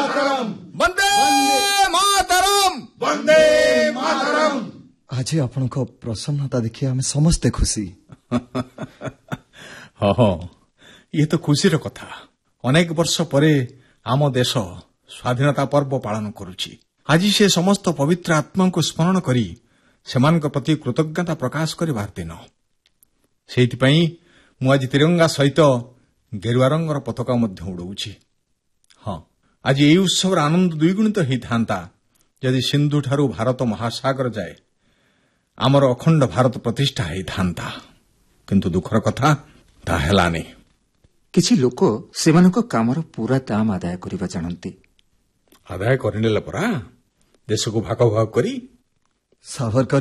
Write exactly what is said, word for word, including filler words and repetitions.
ବନ୍ଦେ ମାତରମ୍। ବନ୍ଦେ ମାତରମ୍। ଆଜି ଆପଣଙ୍କ ପ୍ରସନ୍ନତା ଦେଖି ଆମେ ସମସ୍ତେ ଖୁସି। ହଁ ହଁ, ଇଏ ତ ଖୁସିର କଥା। ଅନେକ ବର୍ଷ ପରେ ଆମ ଦେଶ ସ୍ୱାଧୀନତା ପର୍ବ ପାଳନ କରୁଛି। ଆଜି ସେ ସମସ୍ତ ପବିତ୍ର ଆତ୍ମାଙ୍କୁ ସ୍ମରଣ କରି ସେମାନଙ୍କ ପ୍ରତି କୃତଜ୍ଞତା ପ୍ରକାଶ କରିବାର ଦିନ। ସେଇଥିପାଇଁ ମୁଁ ଆଜି ତ୍ରିରଙ୍ଗା ସହିତ ଗେରୁଆ ରଙ୍ଗର ପତାକା ମଧ୍ୟ ଉଡ଼ଉଛି। ହଁ, ଆଜି ଏହି ଉତ୍ସବର ଆନନ୍ଦ ଦ୍ୱିଗୁଣିତ ହୋଇଥାନ୍ତା ଯଦି ସିନ୍ଧୁଠାରୁ ଭାରତ ମହାସାଗର ଯାଏ ଆମର ଅଖଣ୍ଡ ଭାରତ ପ୍ରତିଷ୍ଠା ହୋଇଥାନ୍ତା। କିନ୍ତୁ ଦୁଃଖର କଥା, ତାହା ହେଲାନି। କିଛି ଲୋକ ସେମାନଙ୍କ କାମର ପୁରା ଦାମ ଆଦାୟ କରିବା ଜାଣନ୍ତି। ଆଦାୟ କରିନେଲେ ପରା ଦେଶକୁ ଭାଗ ଭାଗ କରି। ସାବରକର